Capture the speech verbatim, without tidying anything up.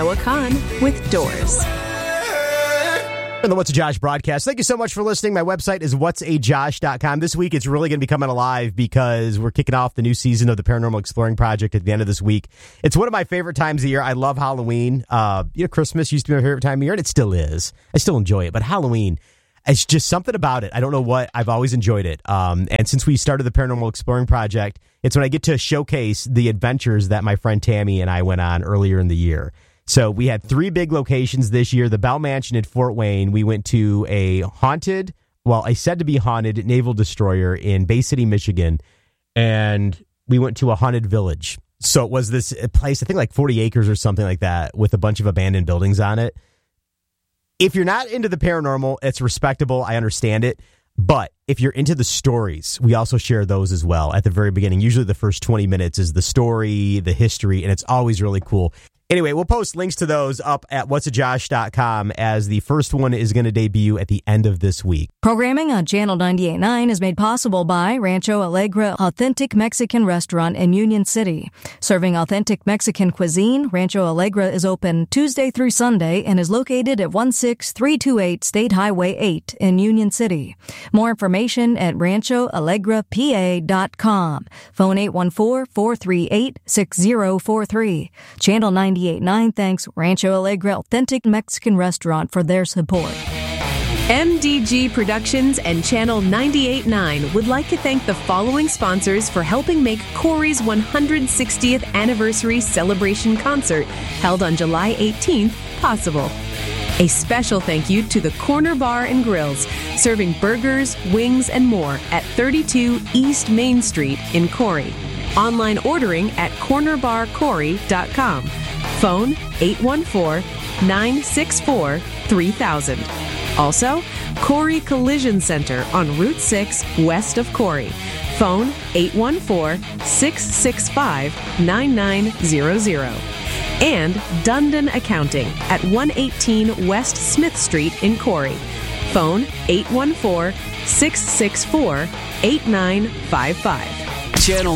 Noah Kahn with Doors. And the What's a Josh broadcast. Thank you so much for listening. My website is whats a josh dot com. This week, it's really going to be coming alive because we're kicking off the new season of the Paranormal Exploring Project at the end of this week. It's one of my favorite times of year. I love Halloween. Uh, you know, Christmas used to be my favorite time of year, and it still is. I still enjoy it. But Halloween, it's just something about it. I don't know what. I've always enjoyed it. Um, and since we started the Paranormal Exploring Project, it's when I get to showcase the adventures that my friend Tammy and I went on earlier in the year. So we had three big locations this year. The Bell Mansion at Fort Wayne. We went to a haunted, well, I said to be haunted naval destroyer in Bay City, Michigan. And we went to a haunted village. So it was this place, I think like forty acres or something like that, with a bunch of abandoned buildings on it. If you're not into the paranormal, it's respectable. I understand it. But if you're into the stories, we also share those as well at the very beginning. Usually the first twenty minutes is the story, the history, and it's always really cool. Anyway, we'll post links to those up at whats a josh dot com as the first one is going to debut at the end of this week. Programming on Channel ninety-eight point nine is made possible by Rancho Alegre Authentic Mexican Restaurant in Union City. Serving authentic Mexican cuisine, Rancho Alegre is open Tuesday through Sunday and is located at one six three two eight State Highway eight in Union City. More information at rancho alegre p a dot com. Phone eight one four, four three eight, six zero four three. Channel ninety-eight point nine thanks Rancho Alegre Authentic Mexican Restaurant for their support. M D G Productions and Channel ninety-eight point nine would like to thank the following sponsors for helping make Corey's one hundred sixtieth anniversary celebration concert held on July eighteenth possible. A special thank you to the Corner Bar and Grills, serving burgers, wings, and more at thirty-two East Main Street in Corey. Online ordering at corner bar corey dot com. Phone eight one four, nine six four, three thousand. Also, Corey Collision Center on Route six west of Corey. Phone eight one four, six six five, nine nine zero zero. And Dundon Accounting at one eighteen West Smith Street in Corey. Phone eight one four, six six four, eight nine five five. Channel